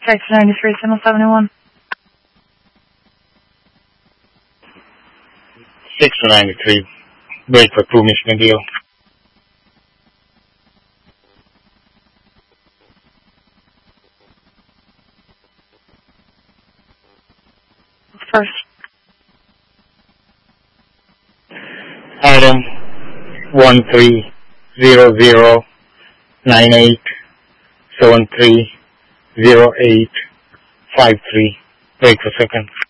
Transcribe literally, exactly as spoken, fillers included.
Taxi ninety-three, seven seventy-one. six to ninety-three, break for two, Michigan deal. First. Item one three zero zero nine eight seven three zero eight five three, break for second.